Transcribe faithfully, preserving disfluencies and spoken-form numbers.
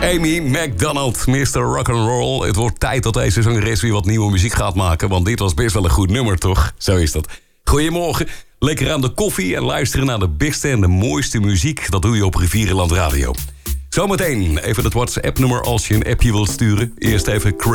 Amy McDonald, mister Rock'n'Roll. Het wordt tijd dat deze zangeres weer wat nieuwe muziek gaat maken. Want dit was best wel een goed nummer, toch? Zo is dat. Goedemorgen. Lekker aan de koffie en luisteren naar de beste en de mooiste muziek. Dat doe je op Rivierenland Radio. Zometeen even het WhatsApp-nummer als je een appje wilt sturen. Eerst even